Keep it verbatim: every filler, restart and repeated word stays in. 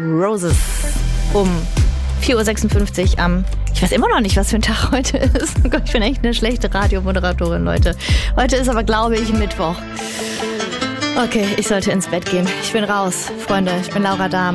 Roses um vier Uhr sechsundfünfzig am... Ich weiß immer noch nicht, was für ein Tag heute ist. Oh Gott, ich bin echt eine schlechte Radiomoderatorin, Leute. Heute ist aber, glaube ich, Mittwoch. Okay, ich sollte ins Bett gehen. Ich bin raus, Freunde. Ich bin Laura Dahm.